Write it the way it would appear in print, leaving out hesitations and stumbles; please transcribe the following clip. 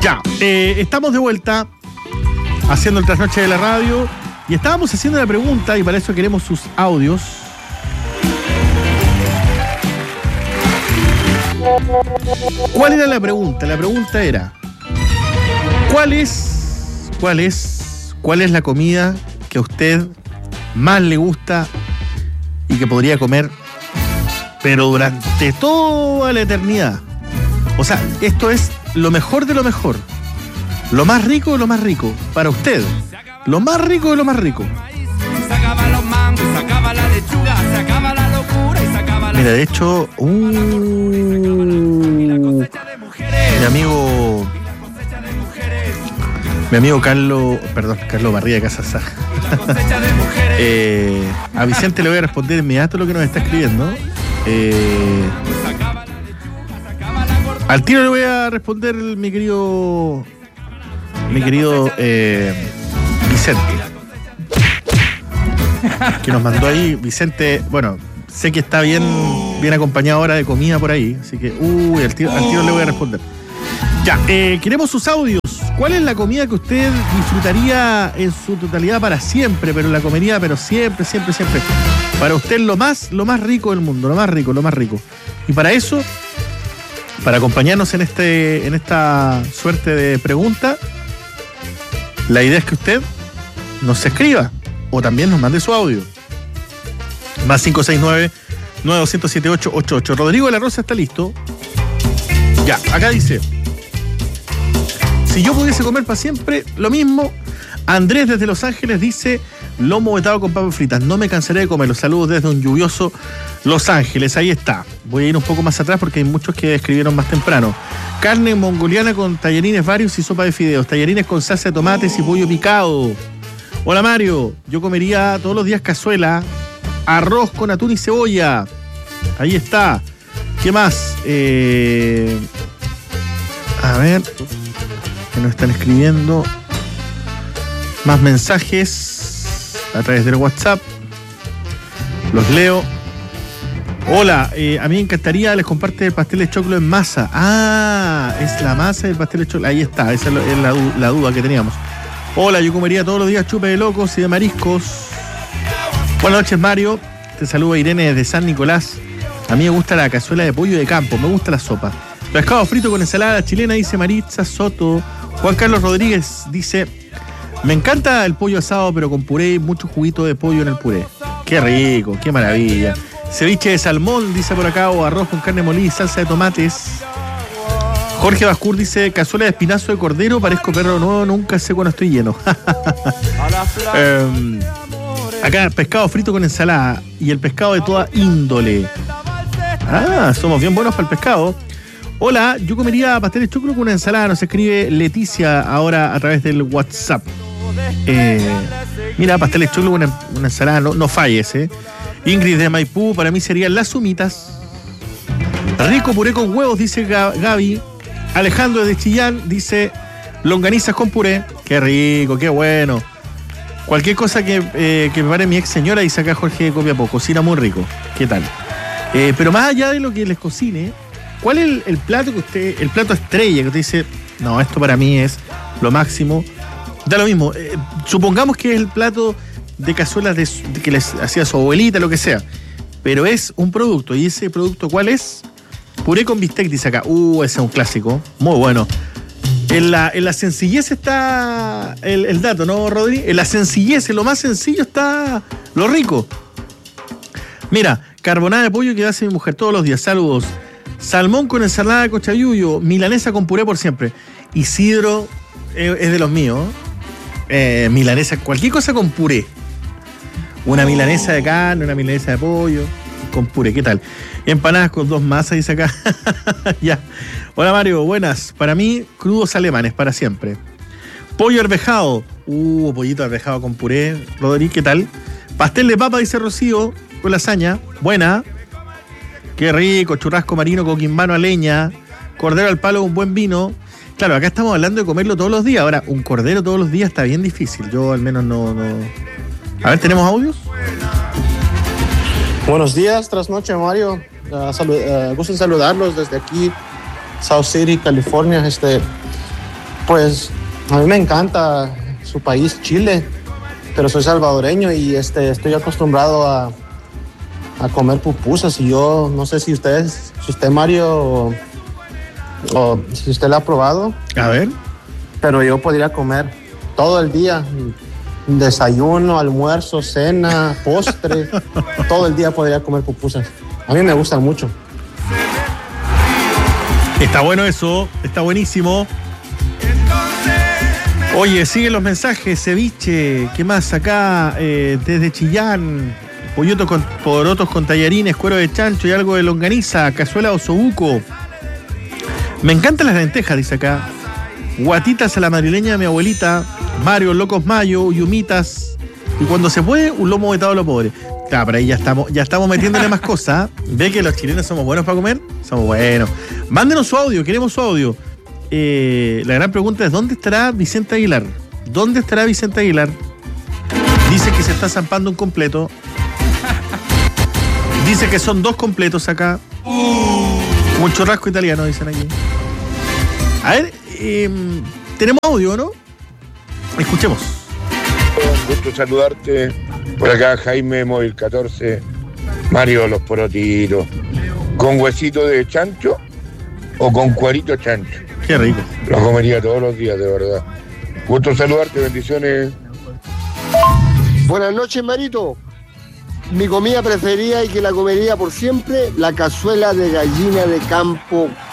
Ya, estamos de vuelta haciendo el trasnoche de la radio y estábamos haciendo la pregunta y para eso queremos sus audios. ¿Cuál era la pregunta? La pregunta era: ¿cuál es la comida que a usted más le gusta y que podría comer pero durante toda la eternidad? O sea, esto es lo mejor de lo mejor. Lo más rico de lo más rico. Para usted. Lo más rico de lo más rico. Mira, de hecho, mi amigo Carlos Barría de Casasá. A Vicente le voy a responder inmediato lo que nos está escribiendo. Al tiro le voy a responder mi querido Vicente, que nos mandó ahí. Vicente, bueno, sé que está bien acompañado ahora de comida por ahí, así que al tiro le voy a responder. Ya, queremos sus audios. ¿Cuál es la comida que usted disfrutaría en su totalidad para siempre, pero la comería, pero siempre? Para usted lo más rico del mundo, lo más rico. Y para eso, para acompañarnos en esta suerte de pregunta, la idea es que usted nos escriba o también nos mande su audio. Más 569-9207-888. Rodrigo de la Rosa está listo. Ya, acá dice: si yo pudiese comer para siempre, lo mismo. Andrés desde Los Ángeles dice: lomo vetado con papas fritas. No me cansaré de comerlo. Saludos desde un lluvioso Los Ángeles. Ahí está. Voy a ir un poco más atrás porque hay muchos que escribieron más temprano. Carne mongoliana con tallarines varios y sopa de fideos. Tallarines con salsa de tomates y pollo picado. Hola Mario. Yo comería todos los días cazuela, arroz con atún y cebolla. Ahí está. ¿Qué más? A ver, que nos están escribiendo más mensajes a través del WhatsApp. Los leo. Hola, a mí me encantaría, les comparte el pastel de choclo en masa. Ah, es la masa del pastel de choclo. Ahí está, esa es la duda que teníamos. Hola, yo comería todos los días chupe de locos y de mariscos. Buenas noches, Mario. Te saluda Irene desde San Nicolás. A mí me gusta la cazuela de pollo de campo, me gusta la sopa. Pescado frito con ensalada chilena, dice Maritza Soto. Juan Carlos Rodríguez dice: me encanta el pollo asado, pero con puré y mucho juguito de pollo en el puré. Qué rico, qué maravilla. Ceviche de salmón, dice por acá, o arroz con carne molida y salsa de tomates. Jorge Bascur dice: cazuela de espinazo de cordero, parezco perro nuevo, nunca sé cuando estoy lleno. Acá pescado frito con ensalada y el pescado de toda índole. Ah, somos bien buenos para el pescado. Hola, yo comería pastel de choclo con una ensalada. Nos escribe Leticia ahora a través del WhatsApp. Mira, pastel de choclo con una ensalada, no falles, Ingrid de Maipú, para mí serían las humitas. Rico puré con huevos, dice Gaby. Alejandro de Chillán dice: longanizas con puré. Qué rico, qué bueno. Cualquier cosa que prepare mi ex señora, dice acá Jorge de Copiapó. Cocina muy rico. ¿Qué tal? Pero más allá de lo que les cocine, ¿cuál es el plato el plato estrella que usted dice: no, esto para mí es lo máximo? Da lo mismo. Supongamos que es el plato de cazuelas que les hacía su abuelita, lo que sea. Pero es un producto. ¿Y ese producto cuál es? Puré con bistec, dice acá. Ese es un clásico. Muy bueno. En la sencillez está el dato, ¿no, Rodri? En la sencillez, en lo más sencillo está lo rico. Mira, carbonada de pollo que hace mi mujer todos los días. Saludos. Salmón con ensalada de cochayuyo. Milanesa con puré por siempre. Isidro es de los míos. Milanesa, cualquier cosa con puré. Una milanesa de carne, una milanesa de pollo con puré. ¿Qué tal? Empanadas con 2 masas, dice acá. Ya. Hola Mario, buenas. Para mí, crudos alemanes, para siempre. Pollo arvejado. Pollito arvejado con puré. Rodri, ¿qué tal? Pastel de papa, dice Rocío, con lasaña. Buena. Qué rico. Churrasco marino con quimbano a leña. Cordero al palo con buen vino. Claro, acá estamos hablando de comerlo todos los días. Ahora, un cordero todos los días está bien difícil. Yo al menos no. A ver, ¿tenemos audios? Buenos días, trasnoche, Mario. Gusto en saludarlos desde aquí, South City, California. Pues a mí me encanta su país, Chile, pero soy salvadoreño y estoy acostumbrado a comer pupusas. Y yo no sé si usted Mario, o si usted la ha probado. A ver. Pero yo podría comer todo el día. Desayuno, almuerzo, cena, postre. Todo el día podría comer pupusas. A mí me gustan mucho. Está bueno eso, está buenísimo. Oye, siguen los mensajes, ceviche, ¿qué más? Acá, desde Chillán, porotos con tallarines, cuero de chancho y algo de longaniza, cazuela de osobuco. Me encantan las lentejas, dice acá. Guatitas a la madrileña de mi abuelita, Mario, locos mayo, yumitas, y cuando se puede, un lomo vetado a lo pobre. Claro, pero ahí ya estamos metiéndole más cosas. ¿Ve que los chilenos somos buenos para comer? Somos buenos. Mándenos su audio, queremos su audio. La gran pregunta es, ¿dónde estará Vicente Aguilar? ¿Dónde estará Vicente Aguilar? Dice que se está zampando un completo. Dice que son 2 completos acá. Como un churrasco italiano, dicen aquí. A ver, tenemos audio, ¿no? Escuchemos. Un gusto saludarte. Por acá Jaime Móvil 14. Mario, los porotitos. ¿Con huesito de chancho o con cuerito chancho? Qué rico. Los comería todos los días, de verdad. Gusto saludarte, bendiciones. Buenas noches, Marito. Mi comida preferida y que la comería por siempre, la cazuela de gallina de campo